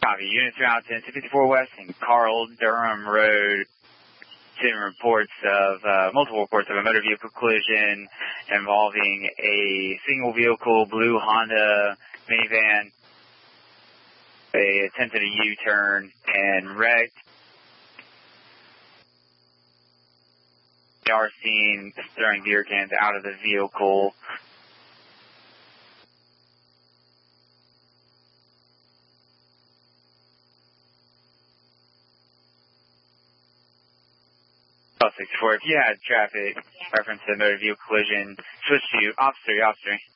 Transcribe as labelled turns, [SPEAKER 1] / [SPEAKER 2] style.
[SPEAKER 1] Copy. Units around 1054 West and Carl Durham Road. Multiple reports of a motor vehicle collision involving a single vehicle blue Honda minivan. They attempted a U-turn and wrecked. They are seen throwing beer cans out of the vehicle. If you had traffic reference to the motor vehicle collision, switch to Officer.